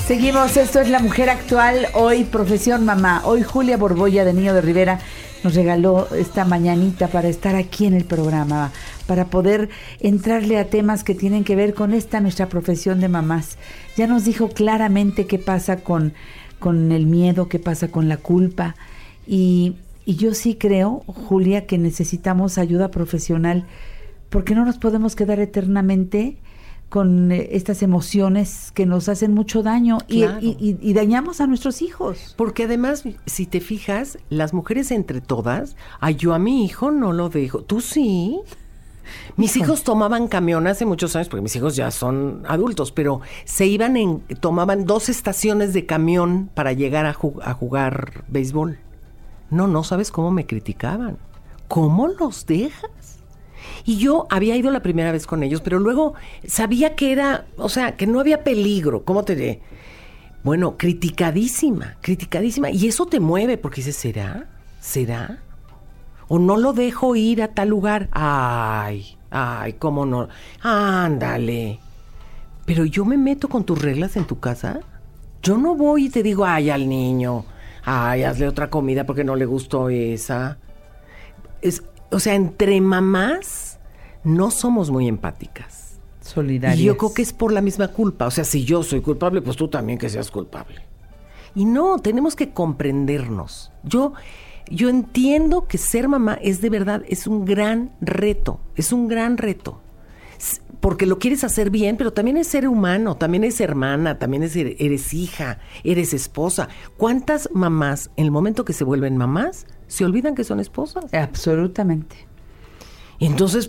Seguimos, esto es La Mujer Actual, hoy Profesión Mamá. Hoy Julia Borbolla de Niño de Rivera nos regaló esta mañanita para estar aquí en el programa, para poder entrarle a temas que tienen que ver con esta nuestra profesión de mamás. Ya nos dijo claramente qué pasa con el miedo, qué pasa con la culpa. Y yo sí creo, Julia, que necesitamos ayuda profesional, porque no nos podemos quedar eternamente con estas emociones que nos hacen mucho daño. Claro. y dañamos a nuestros hijos. Porque además, si te fijas, las mujeres entre todas, yo a mi hijo no lo dejo. ¿Tú sí? Mis hijos tomaban camión hace muchos años, porque mis hijos ya son adultos, pero tomaban 2 estaciones de camión para llegar a jugar béisbol. No sabes cómo me criticaban. ¿Cómo los dejas? Y yo había ido la primera vez con ellos, pero luego sabía que que no había peligro. ¿Cómo te diré? Bueno, criticadísima. Y eso te mueve, porque dices, ¿será? O no lo dejo ir a tal lugar. Ay, ¿cómo no? Ándale. Pero yo me meto con tus reglas en tu casa. Yo no voy y te digo, al niño, hazle otra comida porque no le gustó esa. Entre mamás no somos muy empáticas. Solidarias. Y yo creo que es por la misma culpa. Si yo soy culpable, pues tú también que seas culpable. Y no, tenemos que comprendernos. Yo entiendo que ser mamá es de verdad, es un gran reto. Porque lo quieres hacer bien, pero también es ser humano, también es hermana, también eres hija, eres esposa. ¿Cuántas mamás, en el momento que se vuelven mamás, se olvidan que son esposas? Absolutamente. Y entonces,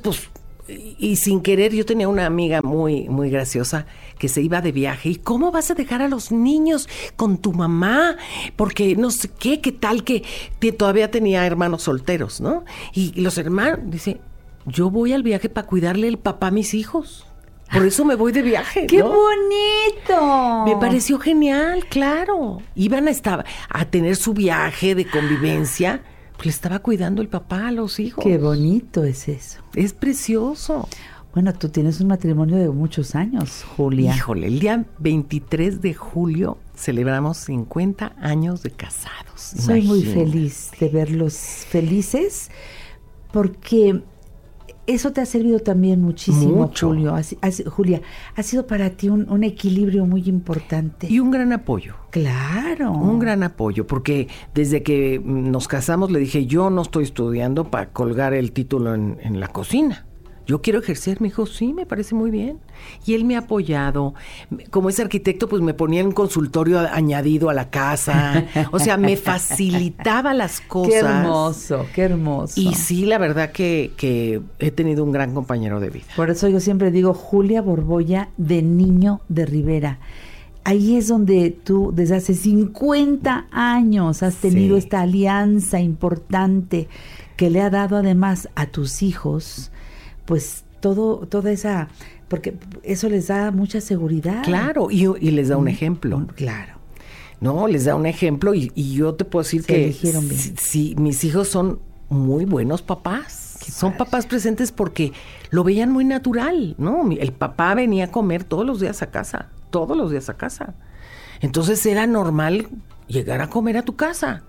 y sin querer, yo tenía una amiga muy, muy graciosa que se iba de viaje. ¿Y cómo vas a dejar a los niños con tu mamá? Porque no sé qué tal que todavía tenía hermanos solteros, ¿no? Y los hermanos, dice, yo voy al viaje para cuidarle el papá a mis hijos. Por eso me voy de viaje, ¡Qué ¿no? bonito! Me pareció genial, claro. Iban a tener su viaje de convivencia. Pues le estaba cuidando el papá a los hijos. Qué bonito es eso. Es precioso. Bueno, tú tienes un matrimonio de muchos años, Julia. Híjole, el día 23 de julio celebramos 50 años de casados. Soy muy feliz de verlos felices, porque eso te ha servido también muchísimo, Julia. Ha sido para ti un equilibrio muy importante. Y un gran apoyo. Claro. Un gran apoyo, porque desde que nos casamos le dije, yo no estoy estudiando para colgar el título en la cocina. Yo quiero ejercer. Me dijo, sí, me parece muy bien. Y él me ha apoyado. Como es arquitecto, pues me ponía un consultorio añadido a la casa. Me facilitaba las cosas. Qué hermoso. Y sí, la verdad que he tenido un gran compañero de vida. Por eso yo siempre digo, Julia Borbolla de Niño de Rivera. Ahí es donde tú, desde hace 50 años, has tenido esta alianza importante que le ha dado además a tus hijos, pues toda esa, porque eso les da mucha seguridad. Claro, y les da un ejemplo. Claro. No, les da un ejemplo y yo te puedo decir que sí, mis hijos son muy buenos papás. Son papás presentes porque lo veían muy natural, ¿no? El papá venía a comer todos los días a casa. Entonces era normal llegar a comer a tu casa.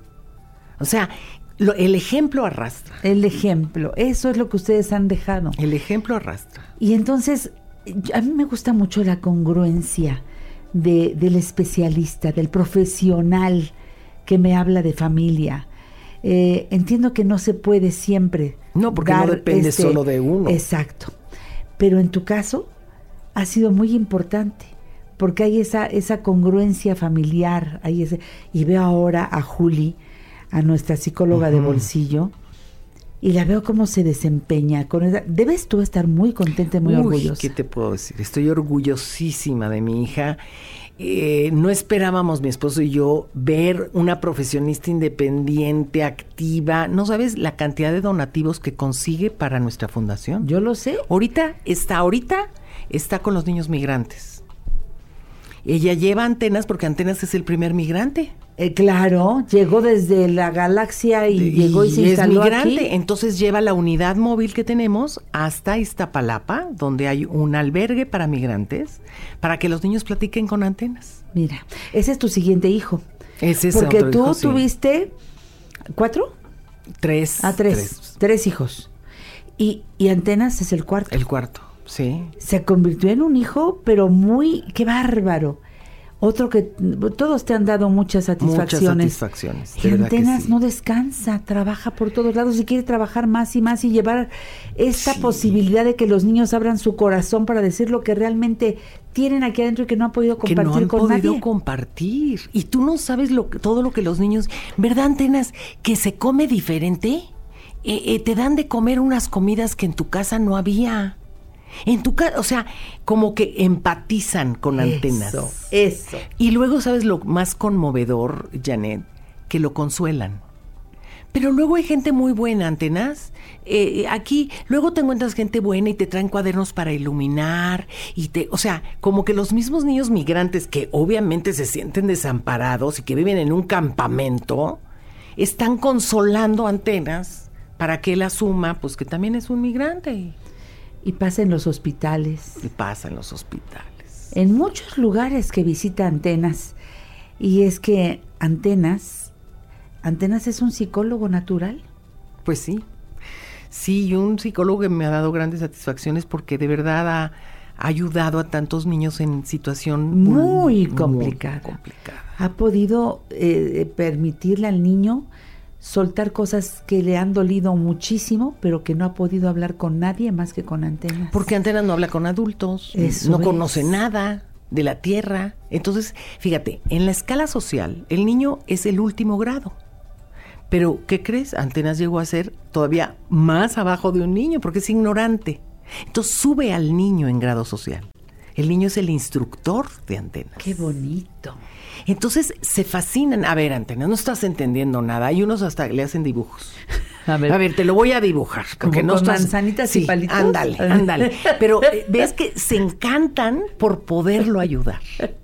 El ejemplo arrastra. El ejemplo, eso es lo que ustedes han dejado. El ejemplo arrastra. Y entonces, a mí me gusta mucho la congruencia del especialista, del profesional que me habla de familia. Entiendo que no se puede siempre. No, porque no depende solo de uno. Exacto. Pero en tu caso ha sido muy importante, porque hay esa congruencia familiar. Y veo ahora a Juli, a nuestra psicóloga de bolsillo, y la veo cómo se desempeña. Debes tú estar muy contenta y muy orgullosa. ¿Qué te puedo decir? Estoy orgullosísima de mi hija. No esperábamos, mi esposo y yo, ver una profesionista independiente, activa. No sabes la cantidad de donativos que consigue para nuestra fundación. Yo lo sé. Ahorita está con los niños migrantes. Ella lleva Antenas porque Antenas es el primer migrante. Claro, llegó desde la galaxia y llegó y se instaló es migrante. aquí. Entonces lleva la unidad móvil que tenemos hasta Iztapalapa, donde hay un albergue para migrantes, para que los niños platiquen con Antenas. Mira, ese es tu siguiente hijo. Ese es Porque otro tú hijo, sí. tuviste 4. Tres. Tres hijos. Y Antenas es el cuarto. El cuarto, sí. Se convirtió en un hijo, pero qué bárbaro. Otro que todos te han dado muchas satisfacciones. Muchas satisfacciones. Y Antenas no descansa, trabaja por todos lados y quiere trabajar más y más y llevar esta posibilidad de que los niños abran su corazón para decir lo que realmente tienen aquí adentro y que no han podido compartir con nadie. Que no han podido compartir. Y tú no sabes todo lo que los niños... ¿Verdad, Antenas? Que se come diferente. Te dan de comer unas comidas que en tu casa no había. En tu casa, o sea, como que empatizan con Antenas. Eso. Y luego, ¿sabes lo más conmovedor, Janet? Que lo consuelan. Pero luego hay gente muy buena, Antenas. Aquí, luego te encuentras gente buena y te traen cuadernos para iluminar. O sea, como que los mismos niños migrantes que obviamente se sienten desamparados y que viven en un campamento, están consolando a Antenas para que él asuma, pues, que también es un migrante. Y pasa en los hospitales. En muchos lugares que visita Antenas. Y es que Antenas es un psicólogo natural. Pues sí. Sí, un psicólogo que me ha dado grandes satisfacciones porque de verdad ha ayudado a tantos niños en situación muy complicada. Ha podido permitirle al niño soltar cosas que le han dolido muchísimo, pero que no ha podido hablar con nadie más que con Antenas. Porque Antenas no habla con adultos, no conoce nada de la tierra. Entonces, fíjate, en la escala social, el niño es el último grado. Pero, ¿qué crees? Antenas llegó a ser todavía más abajo de un niño, porque es ignorante. Entonces, sube al niño en grado social. El niño es el instructor de Antenas. ¡Qué bonito! Entonces se fascinan. A ver, Antenas, no estás entendiendo nada. Hay unos hasta le hacen dibujos. A ver, te lo voy a dibujar. Porque no con manzanitas y palitos. Ándale. Pero ves que se encantan por poderlo ayudar.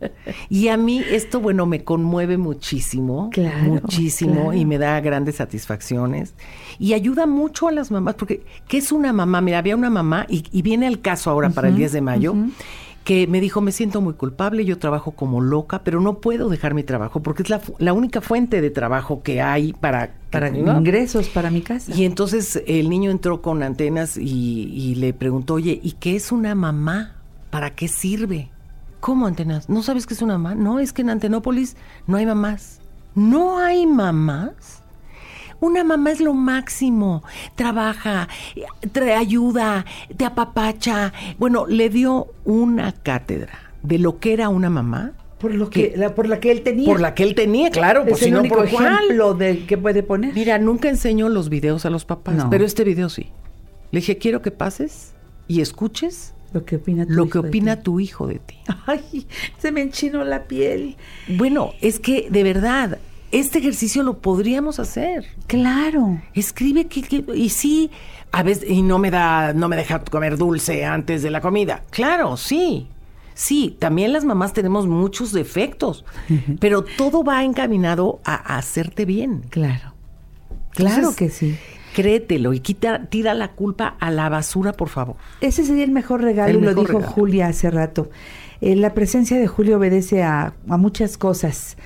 Y a mí esto, bueno, me conmueve muchísimo. Muchísimo. Claro. Y me da grandes satisfacciones. Y ayuda mucho a las mamás. Porque, ¿qué es una mamá? Mira, había una mamá, y viene al caso ahora para el 10 de mayo, que me dijo, me siento muy culpable, yo trabajo como loca, pero no puedo dejar mi trabajo porque es la única fuente de trabajo que hay para ingresos para mi casa. Y entonces el niño entró con Antenas y le preguntó, oye, ¿y qué es una mamá? ¿Para qué sirve? ¿Cómo, Antenas? ¿No sabes qué es una mamá? No, es que en Antenópolis no hay mamás. ¿No hay mamás? Una mamá es lo máximo, trabaja, te ayuda, te apapacha. Bueno, le dio una cátedra de lo que era una mamá. Por la que él tenía. Por la que él tenía, claro. Es el único ejemplo de que puede poner. Mira, nunca enseño los videos a los papás, pero este video sí. Le dije, quiero que pases y escuches lo que opina tu hijo de ti. Ay, se me enchinó la piel. Bueno, es que de verdad... Este ejercicio lo podríamos hacer. Claro. Escribe y sí, a veces, y no me deja comer dulce antes de la comida. Claro, sí. Sí, también las mamás tenemos muchos defectos, pero todo va encaminado a hacerte bien. Claro. Claro. Entonces, que sí. Créetelo y tira la culpa a la basura, por favor. Ese sería el mejor regalo, lo dijo Julia hace rato. La presencia de Julia obedece a muchas cosas.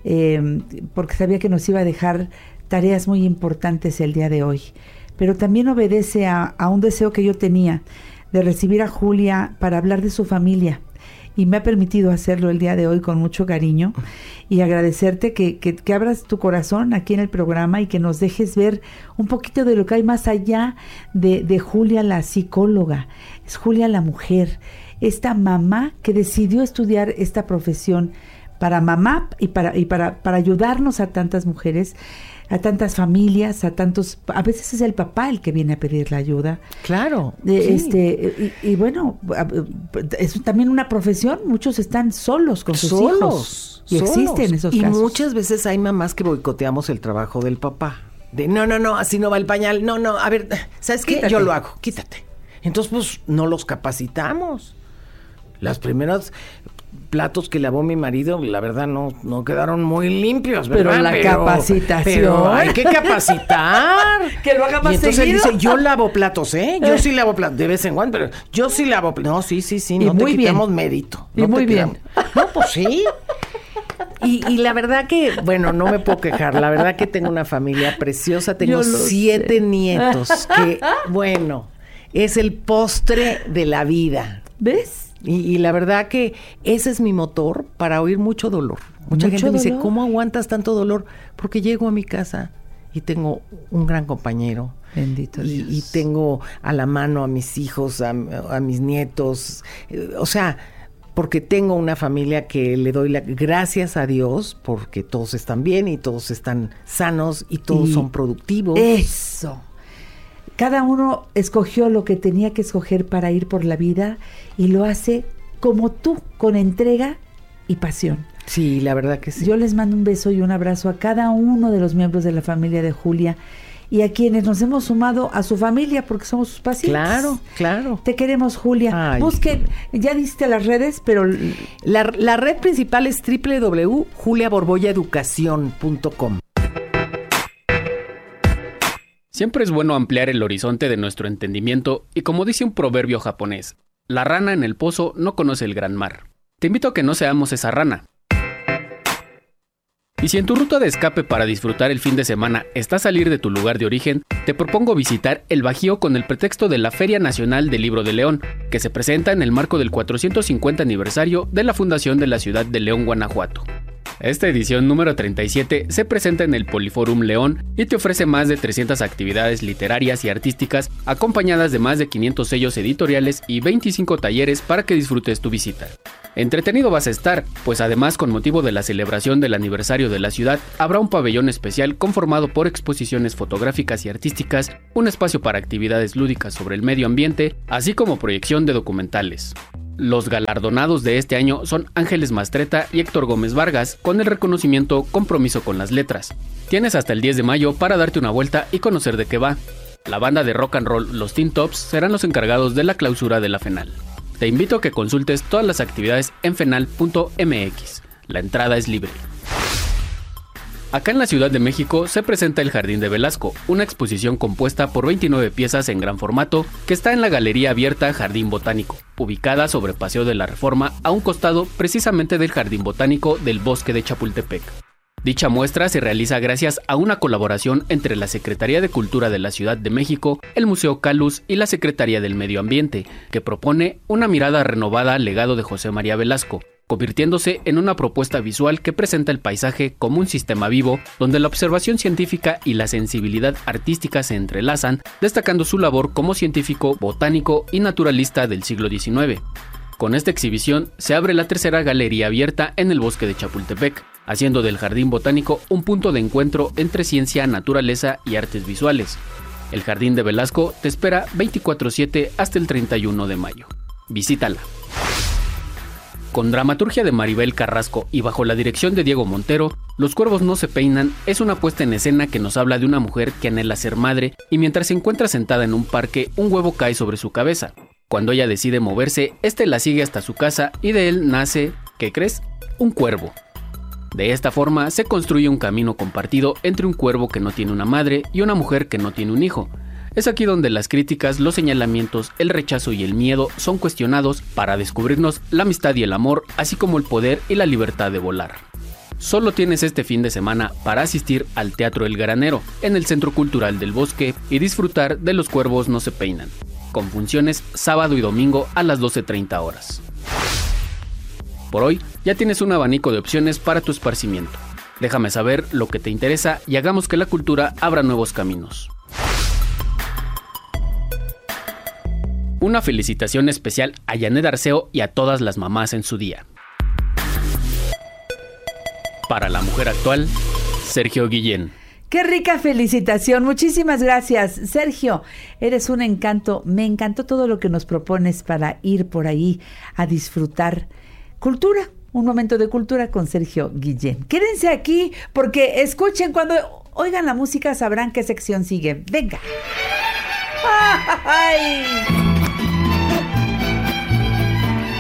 Porque sabía que nos iba a dejar tareas muy importantes el día de hoy, pero también obedece a un deseo que yo tenía de recibir a Julia para hablar de su familia, y me ha permitido hacerlo el día de hoy con mucho cariño, y agradecerte que abras tu corazón aquí en el programa y que nos dejes ver un poquito de lo que hay más allá de Julia la psicóloga. Es Julia la mujer, esta mamá que decidió estudiar esta profesión para mamá y para ayudarnos a tantas mujeres, a tantas familias, a veces es el papá el que viene a pedir la ayuda. Claro. Y bueno, es también una profesión, muchos están solos con sus hijos. Y existen esos casos. Y muchas veces hay mamás que boicoteamos el trabajo del papá. De no, así no va el pañal. No, a ver, ¿sabes qué? Yo lo hago, quítate. Entonces, pues, no los capacitamos. Las primeras... platos que lavó mi marido, la verdad no quedaron muy limpios, ¿verdad? Pero la capacitación. Pero hay que capacitar. Que lo haga más seguido. Y entonces él dice, yo lavo platos, ¿eh? Yo sí lavo platos, de vez en cuando, pero yo sí lavo platos. No, sí, no te quitamos mérito. Y muy bien. No, pues sí. Y la verdad que, bueno, no me puedo quejar. La verdad que tengo una familia preciosa. Tengo 7 nietos. Que, bueno, es el postre de la vida. ¿Ves? Y la verdad que ese es mi motor para oír mucho dolor. Mucha gente me dice, ¿cómo aguantas tanto dolor? Porque llego a mi casa y tengo un gran compañero. Bendito Dios. Y tengo a la mano a mis hijos, a mis nietos. O sea, porque tengo una familia que le doy gracias a Dios porque todos están bien y todos están sanos y todos son productivos. Eso. Cada uno escogió lo que tenía que escoger para ir por la vida y lo hace como tú, con entrega y pasión. Sí, la verdad que sí. Yo les mando un beso y un abrazo a cada uno de los miembros de la familia de Julia y a quienes nos hemos sumado a su familia porque somos sus pacientes. Claro. Te queremos, Julia. Ay. Busquen, ya diste las redes, pero... La red principal es www.juliaborboyaeducacion.com. Siempre es bueno ampliar el horizonte de nuestro entendimiento y como dice un proverbio japonés, la rana en el pozo no conoce el gran mar. Te invito a que no seamos esa rana. Y si en tu ruta de escape para disfrutar el fin de semana está salir de tu lugar de origen, te propongo visitar el Bajío con el pretexto de la Feria Nacional del Libro de León, que se presenta en el marco del 450 aniversario de la fundación de la ciudad de León, Guanajuato. Esta edición número 37 se presenta en el Poliforum León y te ofrece más de 300 actividades literarias y artísticas acompañadas de más de 500 sellos editoriales y 25 talleres para que disfrutes tu visita. Entretenido vas a estar, pues además con motivo de la celebración del aniversario de la ciudad habrá un pabellón especial conformado por exposiciones fotográficas y artísticas, un espacio para actividades lúdicas sobre el medio ambiente, así como proyección de documentales. Los galardonados de este año son Ángeles Mastreta y Héctor Gómez Vargas con el reconocimiento Compromiso con las Letras. Tienes hasta el 10 de mayo para darte una vuelta y conocer de qué va. La banda de rock and roll Los Teen Tops serán los encargados de la clausura de la FENAL. Te invito a que consultes todas las actividades en fenal.mx. La entrada es libre. Acá en la Ciudad de México se presenta El Jardín de Velasco, una exposición compuesta por 29 piezas en gran formato que está en la Galería Abierta Jardín Botánico, ubicada sobre Paseo de la Reforma a un costado precisamente del Jardín Botánico del Bosque de Chapultepec. Dicha muestra se realiza gracias a una colaboración entre la Secretaría de Cultura de la Ciudad de México, el Museo Calus y la Secretaría del Medio Ambiente, que propone una mirada renovada al legado de José María Velasco, convirtiéndose en una propuesta visual que presenta el paisaje como un sistema vivo, donde la observación científica y la sensibilidad artística se entrelazan, destacando su labor como científico, botánico y naturalista del siglo XIX. Con esta exhibición se abre la tercera galería abierta en el Bosque de Chapultepec, haciendo del Jardín Botánico un punto de encuentro entre ciencia, naturaleza y artes visuales. El Jardín de Velasco te espera 24/7 hasta el 31 de mayo. Visítala. Con dramaturgia de Maribel Carrasco y bajo la dirección de Diego Montero, Los Cuervos no se peinan es una puesta en escena que nos habla de una mujer que anhela ser madre y mientras se encuentra sentada en un parque, un huevo cae sobre su cabeza. Cuando ella decide moverse, este la sigue hasta su casa y de él nace, ¿qué crees? Un cuervo. De esta forma se construye un camino compartido entre un cuervo que no tiene una madre y una mujer que no tiene un hijo. Es aquí donde las críticas, los señalamientos, el rechazo y el miedo son cuestionados para descubrirnos la amistad y el amor, así como el poder y la libertad de volar. Solo tienes este fin de semana para asistir al Teatro El Granero, en el Centro Cultural del Bosque, y disfrutar de Los Cuervos no se peinan, con funciones sábado y domingo a las 12:30 horas. Por hoy, ya tienes un abanico de opciones para tu esparcimiento. Déjame saber lo que te interesa y hagamos que la cultura abra nuevos caminos. Una felicitación especial a Janet Arceo y a todas las mamás en su día. Para la mujer actual, Sergio Guillén. ¡Qué rica felicitación! Muchísimas gracias, Sergio. Eres un encanto. Me encantó todo lo que nos propones para ir por ahí a disfrutar cultura. Un momento de cultura con Sergio Guillén. Quédense aquí porque escuchen, cuando oigan la música sabrán qué sección sigue. ¡Venga! ¡Ay!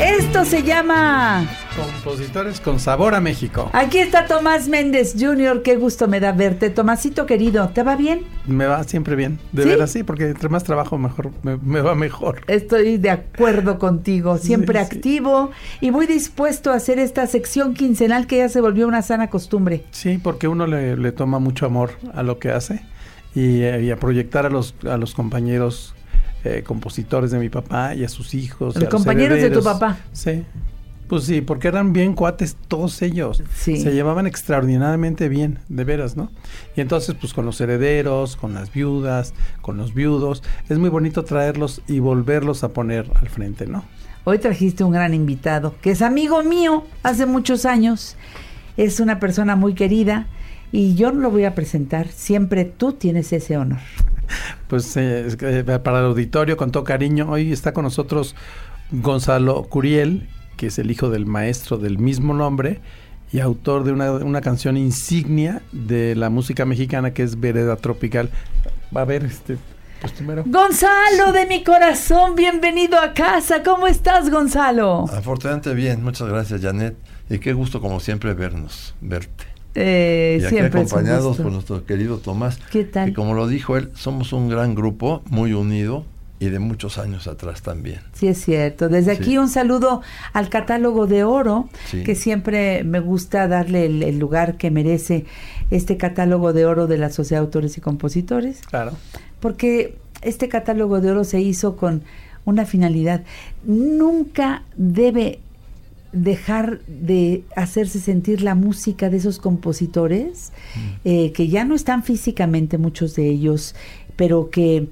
Esto se llama Compositores con Sabor a México. Aquí está Tomás Méndez Jr., qué gusto me da verte. Tomasito querido, ¿te va bien? Me va siempre bien, de veras sí, porque entre más trabajo mejor me va mejor. Estoy de acuerdo contigo, siempre Sí, activo y muy dispuesto a hacer esta sección quincenal que ya se volvió una sana costumbre. Sí, porque uno le toma mucho amor a lo que hace y a proyectar a los compañeros compositores de mi papá y a sus hijos. Los compañeros de tu papá. Sí. Pues sí, porque eran bien cuates todos ellos. Sí. Se llevaban extraordinariamente bien, de veras, ¿no? Y entonces, pues con los herederos, con las viudas, con los viudos, es muy bonito traerlos y volverlos a poner al frente, ¿no? Hoy trajiste un gran invitado, que es amigo mío hace muchos años. Es una persona muy querida y yo no lo voy a presentar. Siempre tú tienes ese honor. Pues para el auditorio, con todo cariño, hoy está con nosotros Gonzalo Curiel, que es el hijo del maestro del mismo nombre y autor de una canción insignia de la música mexicana, que es Vereda Tropical. Va a ver, pues primero. Gonzalo de mi corazón, bienvenido a casa. ¿Cómo estás, Gonzalo? Afortunadamente bien, muchas gracias, Janet. Y qué gusto, como siempre, verte. Y aquí Siempre acompañados por nuestro querido Tomás. ¿Qué tal? Que como lo dijo él, somos un gran grupo, muy unido y de muchos años atrás también. Sí, es cierto. Desde aquí un saludo al catálogo de oro, Sí. que siempre me gusta darle el lugar que merece este catálogo de oro de la Sociedad de Autores y Compositores, Claro. porque este catálogo de oro se hizo con una finalidad. Nunca debe dejar de hacerse sentir la música de esos compositores que ya no están físicamente, muchos de ellos, pero que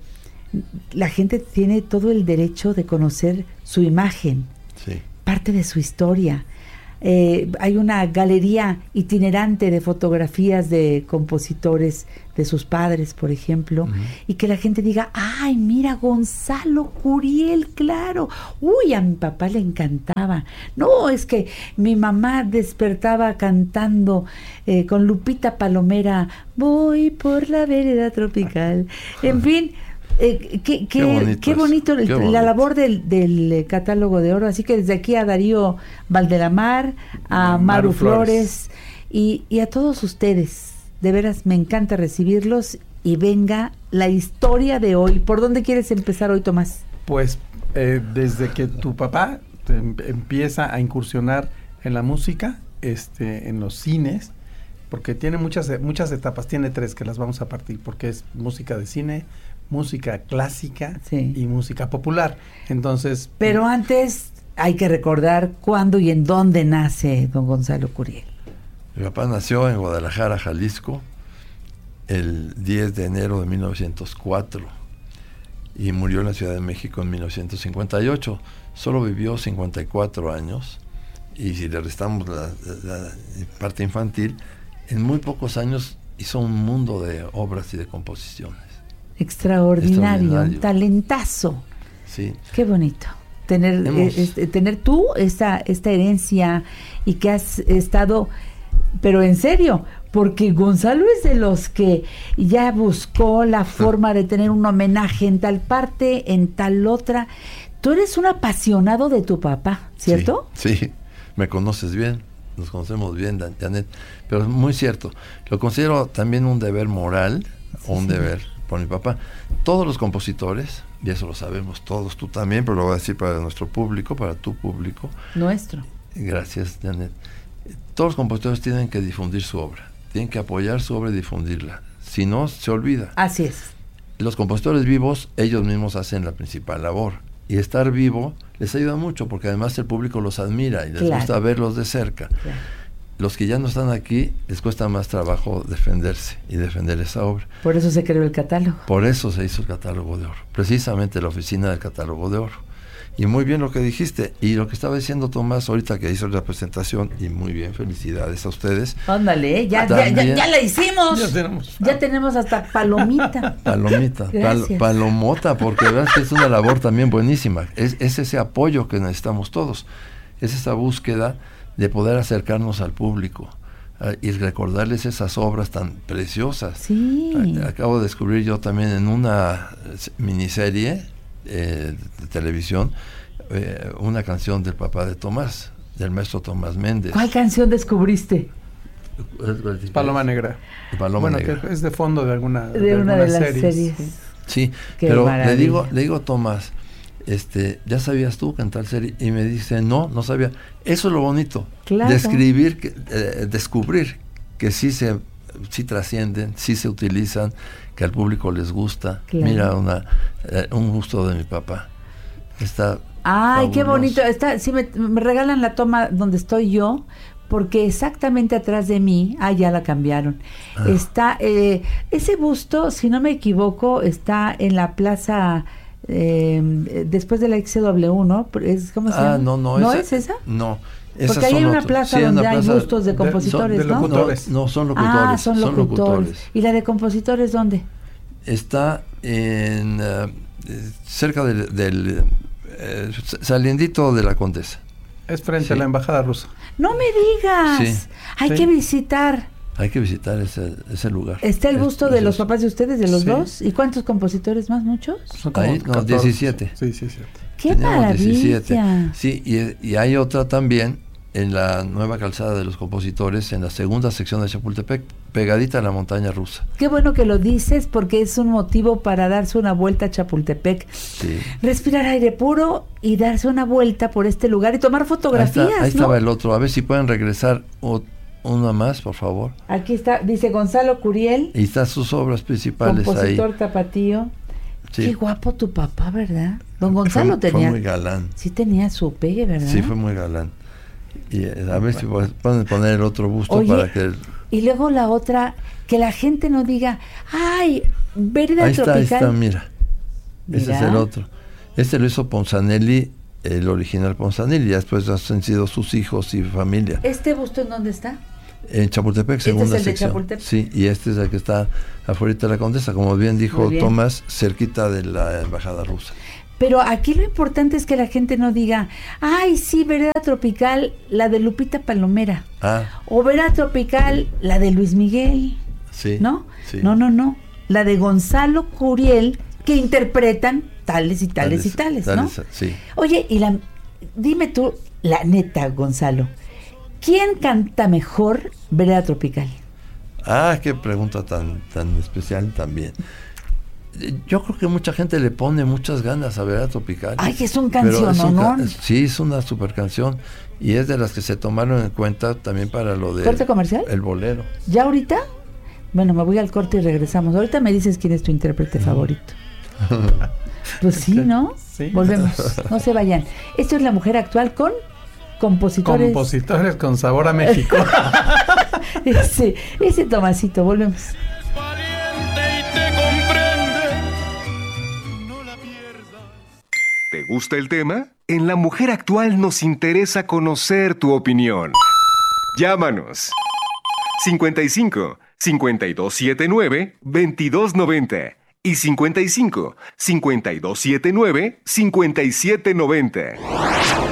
la gente tiene todo el derecho de conocer su imagen, Sí. parte de su historia. Hay una galería itinerante de fotografías de compositores de sus padres, por ejemplo, y que la gente diga, ay, mira, Gonzalo Curiel, claro, uy, a mi papá le encantaba. No, es que mi mamá despertaba cantando con Lupita Palomera, voy por la vereda tropical. En fin, qué bonito la labor del catálogo de oro. Así que desde aquí a Darío Valdelamar, a Maru Flores y a todos ustedes, de veras me encanta recibirlos. Y venga la historia de hoy. ¿Por dónde quieres empezar hoy, Tomás? Pues desde que tu papá empieza a incursionar en la música, en los cines, porque tiene muchas etapas, tiene 3 que las vamos a partir, porque es música de cine, música clásica y música popular. Entonces, pero antes hay que recordar cuándo y en dónde nace don Gonzalo Curiel. Mi papá nació en Guadalajara, Jalisco, el 10 de enero de 1904 y murió en la Ciudad de México en 1958. Solo vivió 54 años y si le restamos la parte infantil, en muy pocos años hizo un mundo de obras y de composiciones. Extraordinario. Talentazo. Sí. Qué bonito tener tú esta herencia y que has estado, pero en serio, porque Gonzalo es de los que ya buscó la forma de tener un homenaje en tal parte, en tal otra. Tú eres un apasionado de tu papá, ¿cierto? Sí, me conoces bien, nos conocemos bien, Janet, pero es muy cierto. Lo considero también un deber moral, o un deber por mi papá. Todos los compositores, y eso lo sabemos todos, tú también, pero lo voy a decir para nuestro público, para tu público. Nuestro. Gracias, Janet. Todos los compositores tienen que difundir su obra, tienen que apoyar su obra y difundirla. Si no, se olvida. Así es. Los compositores vivos, ellos mismos hacen la principal labor. Y estar vivo les ayuda mucho, porque además el público los admira y les gusta verlos de cerca. Claro. Los que ya no están aquí, les cuesta más trabajo defenderse y defender esa obra. Por eso se creó el catálogo. Por eso se hizo el catálogo de oro. Precisamente la oficina del catálogo de oro. Y muy bien lo que dijiste. Y lo que estaba diciendo Tomás ahorita que hizo la presentación, y muy bien, felicidades a ustedes. Ándale, ya la hicimos. Ya tenemos hasta palomita. Palomota, porque verdad que es una labor también buenísima. Es ese apoyo que necesitamos todos. Es esa búsqueda de poder acercarnos al público y recordarles esas obras tan preciosas. Sí. Acabo de descubrir yo también en una miniserie de televisión una canción del papá de Tomás, del maestro Tomás Méndez. ¿Cuál canción descubriste? Paloma Negra. Paloma bueno, Negra. que es de fondo de alguna de una de las series. Sí, Qué pero maravilla. le digo a Tomás, ¿ya sabías tú que en tal serie? Y me dice, no sabía. Eso es lo bonito. Claro. Descubrir que sí trascienden, sí se utilizan, que al público les gusta. Claro. Mira, un gusto de mi papá. Está Ay, qué fabuloso. bonito. Sí, me regalan la toma donde estoy yo, porque exactamente atrás de mí, ya la cambiaron. Está ese busto, si no me equivoco, está en la plaza después de la XW, ¿no? ¿Cómo se llama? No. ¿Es esa? No. Porque ahí hay una plaza donde hay bustos de compositores, de ¿no? locutores. No, son locutores. Son locutores. ¿Y la de compositores dónde? Está en cerca del saliendito de la Condesa. Es frente Sí. a la embajada rusa. No me digas. Sí. Hay que visitar. Hay que visitar ese lugar. ¿Está el busto de los papás de ustedes, de los Sí. dos? ¿Y cuántos compositores más? ¿Muchos? Son como Ahí, 17. Sí, 17. ¡Qué Teníamos maravilla! 17. Sí, y hay otra también en la nueva calzada de los compositores, en la segunda sección de Chapultepec, pegadita a la montaña rusa. Qué bueno que lo dices, porque es un motivo para darse una vuelta a Chapultepec. Sí. Respirar aire puro y darse una vuelta por este lugar y tomar fotografías, Ahí ¿no? estaba el otro. A ver si pueden regresar una más, por favor. Aquí está, dice Gonzalo Curiel, Y están sus obras principales compositor ahí. tapatío. Sí. Qué guapo tu papá, ¿verdad? Don Gonzalo Fue tenía... muy galán. Sí tenía su pegue, ¿verdad? Sí, fue muy galán. Y a ver si pueden poner el otro busto Oye, para que... y luego la otra, que la gente no diga, ¡ay, Vereda Ahí Tropical! está, mira. Ese es Mira. el otro. Este lo hizo Ponzanelli, el original Ponzanelli. Ya después han sido sus hijos y familia. ¿Este busto en dónde está? En Chapultepec, ¿Este segunda es el de sección. Chapultepec? Sí, y este es el que está afuera de la Condesa, como bien dijo Muy bien. Tomás, cerquita de la embajada rusa. Pero aquí lo importante es que la gente no diga, ¡ay, sí, Vereda Tropical, la de Lupita Palomera! O Vereda Tropical, la de Luis Miguel, Sí. ¿no? Sí. No. La de Gonzalo Curiel, que interpretan tales y tales y tales, ¿no? Sí. Oye, dime tú, la neta, Gonzalo, ¿quién canta mejor Vereda Tropical? Qué pregunta tan especial también. Yo creo que mucha gente le pone muchas ganas a Vereda Tropical. Ay, que es un Pero canción, ¿no? sí, es una super canción. Y es de las que se tomaron en cuenta también para lo de... ¿Corte comercial? El bolero. ¿Ya ahorita? Bueno, me voy al corte y regresamos. Ahorita me dices quién es tu intérprete favorito. Pues sí, ¿no? Sí. Volvemos. No se vayan. Esto es La Mujer Actual con compositores. Compositores con sabor a México. ese Tomasito. Volvemos. ¿Te gusta el tema? En La Mujer Actual nos interesa conocer tu opinión. Llámanos. 55 5279 2290 y 55 5279 5790.